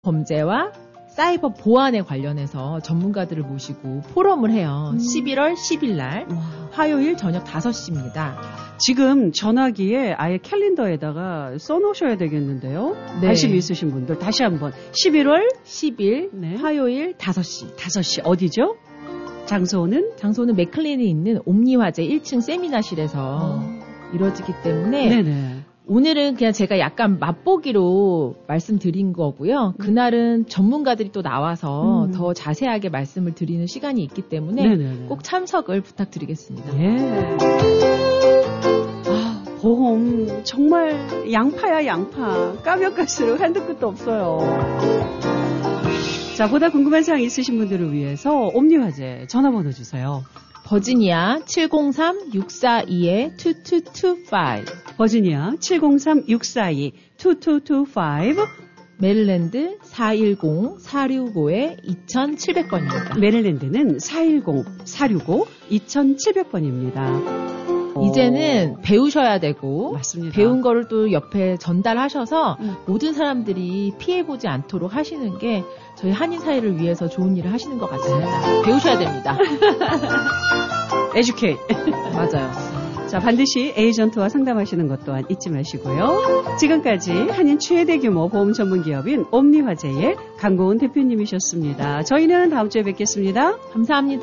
범죄와 사이버 보안에 관련해서 전문가들을 모시고 포럼을 해요. 11월 10일 날 화요일 저녁 5시입니다. 지금 전화기에 아예 캘린더에다가 써놓으셔야 되겠는데요. 네. 관심 있으신 분들 다시 한번 11월 10일 네. 화요일 5시. 5시 어디죠? 장소는 맥클린에 있는 옴니화재 1층 세미나실에서 이루어지기 때문에 네네. 오늘은 그냥 제가 약간 맛보기로 말씀드린 거고요. 그날은 전문가들이 또 나와서 더 자세하게 말씀을 드리는 시간이 있기 때문에 네네네. 꼭 참석을 부탁드리겠습니다. 예. 아, 보험 정말 양파야 양파. 까면 갈수록 한도 끝도 없어요. 자, 보다 궁금한 사항 있으신 분들을 위해서 옴니화재 전화번호 주세요. 버지니아 703-642-2225 버지니아 703-642-2225 메릴랜드 410-465-2700번입니다. 메릴랜드는 410-465-2700번입니다. 이제는 배우셔야 되고 맞습니다. 배운 거를 또 옆에 전달하셔서 모든 사람들이 피해보지 않도록 하시는 게 저희 한인 사회를 위해서 좋은 일을 하시는 것 같습니다. 배우셔야 됩니다. 에듀케이트. 맞아요. 자, 반드시 에이전트와 상담하시는 것 또한 잊지 마시고요. 지금까지 한인 최대 규모 보험 전문 기업인 옴니화재의 강고은 대표님이셨습니다. 저희는 다음 주에 뵙겠습니다. 감사합니다.